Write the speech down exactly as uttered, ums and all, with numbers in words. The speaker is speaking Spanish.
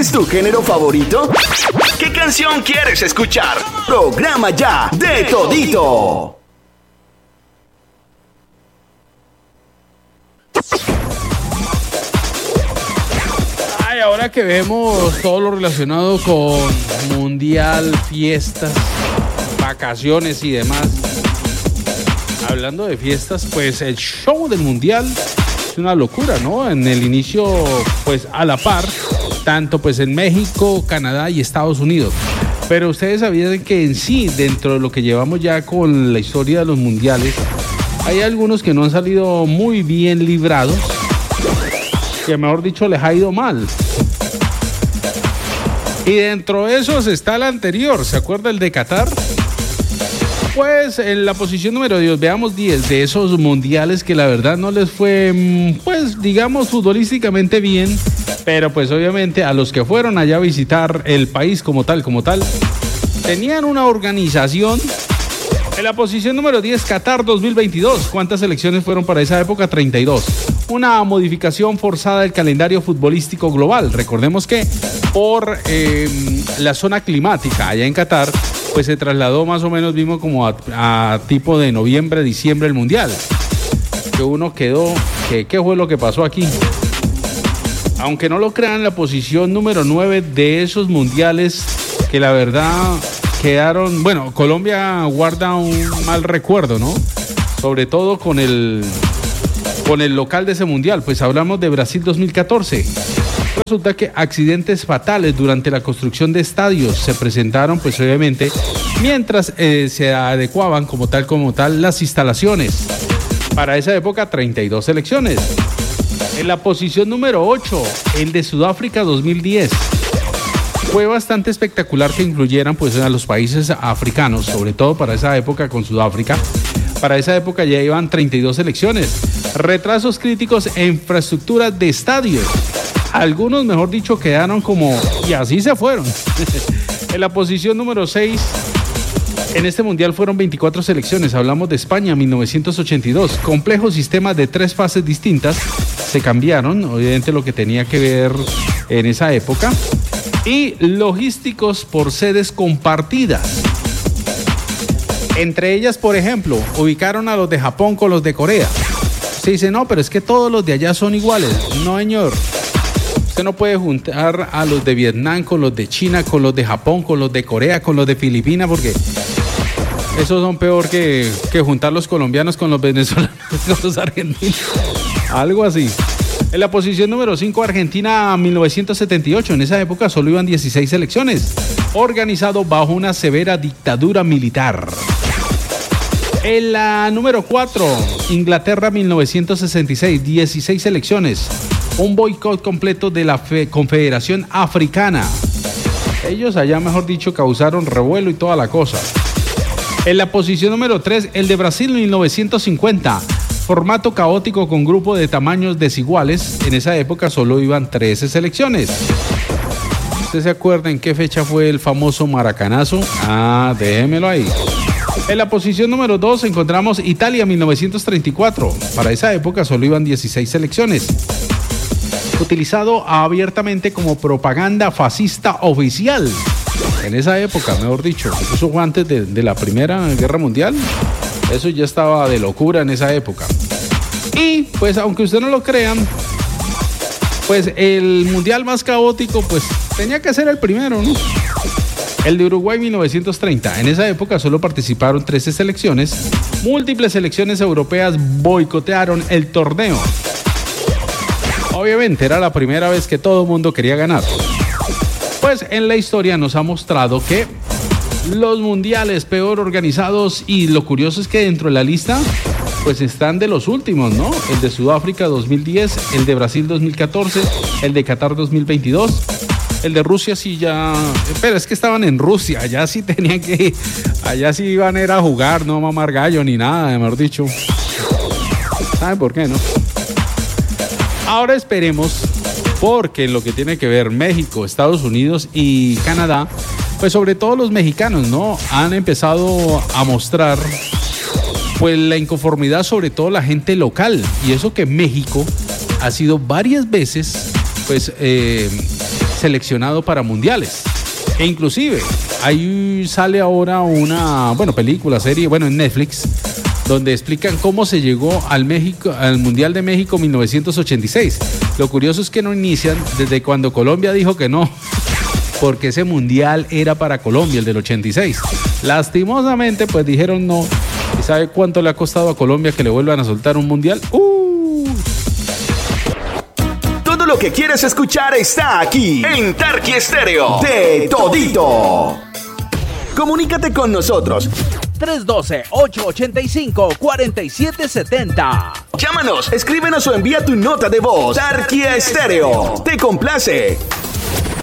es tu género favorito? ¿Qué canción quieres escuchar? Programa ya de todito. Ay, ahora que vemos todo lo relacionado con mundial, fiestas, vacaciones y demás. Hablando de fiestas, pues el show del mundial es una locura, ¿no? En el inicio, pues a la par, tanto pues en México, Canadá y Estados Unidos. Pero ustedes sabían que en sí, dentro de lo que llevamos ya con la historia de los mundiales, hay algunos que no han salido muy bien librados, que mejor dicho les ha ido mal. Y dentro de esos está el anterior, ¿se acuerda el de Qatar? Pues en la posición número diez, veamos diez de esos mundiales que la verdad no les fue, pues digamos, futbolísticamente bien, pero pues obviamente a los que fueron allá a visitar el país como tal, como tal, tenían una organización. En la posición número diez, Qatar dos mil veintidós. ¿Cuántas selecciones fueron para esa época? treinta y dos. Una modificación forzada del calendario futbolístico global. Recordemos que por eh, la zona climática allá en Qatar, pues se trasladó más o menos mismo como a, a tipo de noviembre, diciembre el mundial. Que uno quedó, que qué fue lo que pasó aquí. Aunque no lo crean, la posición número nueve de esos mundiales que la verdad quedaron, bueno, Colombia guarda un mal recuerdo, ¿no? Sobre todo con el con el local de ese mundial, pues hablamos de Brasil dos mil catorce. Resulta que accidentes fatales durante la construcción de estadios se presentaron, pues obviamente, mientras eh, se adecuaban como tal, como tal las instalaciones. Para esa época, treinta y dos selecciones. En la posición número ocho, el de Sudáfrica dos mil diez. Fue bastante espectacular que incluyeran pues a los países africanos, sobre todo para esa época con Sudáfrica. Para esa época ya iban treinta y dos selecciones. Retrasos críticos en infraestructuras de estadios. Algunos, mejor dicho, quedaron como... y así se fueron. En la posición número seis, en este mundial fueron veinticuatro selecciones. Hablamos de España, mil novecientos ochenta y dos. Complejo sistema de tres fases distintas. Se cambiaron, obviamente lo que tenía que ver en esa época. Y logísticos por sedes compartidas. Entre ellas, por ejemplo, ubicaron a los de Japón con los de Corea. Se dice, no, pero es que todos los de allá son iguales. No, señor. Usted no puede juntar a los de Vietnam con los de China, con los de Japón, con los de Corea, con los de Filipinas, porque esos son peor que, que juntar los colombianos con los venezolanos, con los argentinos. Algo así. En la posición número cinco, Argentina, mil novecientos setenta y ocho. En esa época solo iban dieciséis selecciones, organizado bajo una severa dictadura militar. En la número cuatro, Inglaterra, mil novecientos sesenta y seis. dieciséis selecciones. Un boicot completo de la Fe- Confederación Africana. Ellos allá, mejor dicho, causaron revuelo y toda la cosa. En la posición número tres, el de Brasil, mil novecientos cincuenta. Formato caótico con grupo de tamaños desiguales. En esa época solo iban trece selecciones. ¿Usted se acuerda en qué fecha fue el famoso maracanazo? Ah, déjemelo ahí. En la posición número dos encontramos Italia, mil novecientos treinta y cuatro. Para esa época solo iban dieciséis selecciones. Utilizado abiertamente como propaganda fascista oficial. En esa época, mejor dicho. Eso fue antes de, de la Primera Guerra Mundial. Eso ya estaba de locura en esa época. Y pues aunque usted no lo crean, pues el mundial más caótico pues tenía que ser el primero, ¿no? El de Uruguay, mil novecientos treinta. En esa época solo participaron trece selecciones. Múltiples selecciones europeas boicotearon el torneo. Obviamente era la primera vez que todo el mundo quería ganar. Pues en la historia nos ha mostrado que los mundiales peor organizados, y lo curioso es que dentro de la lista pues están de los últimos, ¿no? El de Sudáfrica dos mil diez, el de Brasil dos mil catorce, el de Qatar dos mil veintidós, el de Rusia sí ya, pero es que estaban en Rusia, allá sí tenían que, allá sí iban a ir a jugar, no mamar gallo ni nada, mejor dicho. ¿Saben por qué, no? Ahora esperemos, porque en lo que tiene que ver México, Estados Unidos y Canadá, pues sobre todo los mexicanos, ¿no? Han empezado a mostrar pues la inconformidad, sobre todo la gente local. Y eso que México ha sido varias veces pues eh, seleccionado para mundiales. E inclusive, ahí sale ahora una, bueno, película, serie, bueno, en Netflix, donde explican cómo se llegó al México, al Mundial de México mil novecientos ochenta y seis. Lo curioso es que no inician desde cuando Colombia dijo que no, porque ese mundial era para Colombia, el del ochenta y seis. Lastimosamente, pues dijeron no. ¿Y sabe cuánto le ha costado a Colombia que le vuelvan a soltar un mundial? ¡Uh! Todo lo que quieres escuchar está aquí en Tarqui Estéreo de Todito. Comunícate con nosotros. tres uno dos, ocho ocho cinco, cuatro siete siete cero. Llámanos, escríbenos o envía tu nota de voz. Tarqui Estéreo. Te complace.